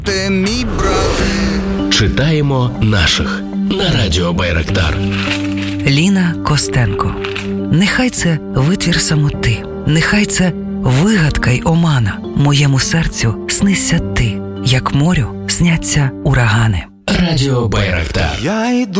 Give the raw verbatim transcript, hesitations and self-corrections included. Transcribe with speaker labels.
Speaker 1: Ти мій брат.
Speaker 2: Читаємо наших на радіо Байрактар.
Speaker 3: Ліна Костенко. Нехай це витвір самоти, нехай це вигадка й омана. Моєму серцю снися ти, як морю сняться урагани.
Speaker 2: Радіо Байрактар.
Speaker 1: Я йду